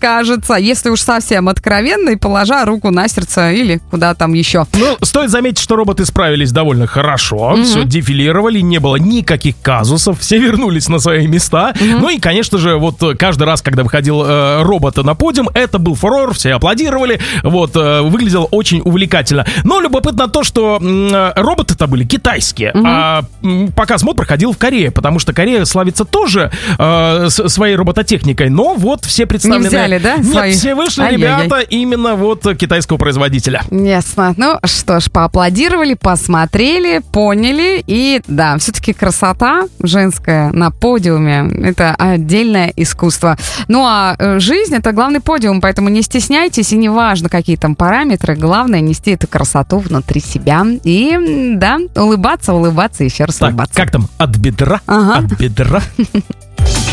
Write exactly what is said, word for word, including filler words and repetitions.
кажется, если уж совсем откровенно, и положа руку на сердце или куда там еще. Ну, стоит заметить, что роботы справились довольно хорошо, Мгм. все дефилировали, не было никаких казусов, все вернулись на свои места. Мгм. Ну и, конечно же, вот каждый раз, когда выходил э, робот на подиум, это был фурор, все аплодировали, вот, э, выглядело очень увлекательно. Но любопытно то, что м, роботы-то были китайские, Мгм. а м, показ мод проходил в Корее, потому что Корея славится тоже э, с- своей робототехникой, но вот все представлены... Не взяли, да, Нет, свои? все вышли Ай-яй-яй. ребята именно вот китайского производителя. Ясно. Ну что ж, поаплодировали, посмотрели, поняли. И да, все-таки красота женская на подиуме — это отдельное искусство. Ну а э, жизнь — это главный подиум, поэтому не стесняйтесь, и не важно, какие там параметры, главное — нести эту красоту внутри себя. И м, да, улыбаться, улыбаться, еще раз Так, улыбаться. как там? От бедра? Ага. От бедра.